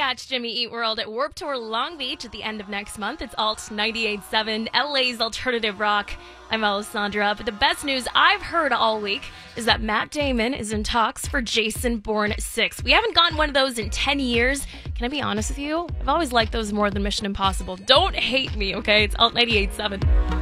catch Jimmy Eat World at Warped Tour Long Beach at the end of next month. It's Alt 98.7, LA's alternative rock. I'm Alessandra, but the best news I've heard all week is that Matt Damon is in talks for Jason Bourne 6. We haven't gotten one of those in 10 years. Can I be honest with you? I've always liked those more than Mission Impossible. Don't hate me, okay? It's Alt 98.7.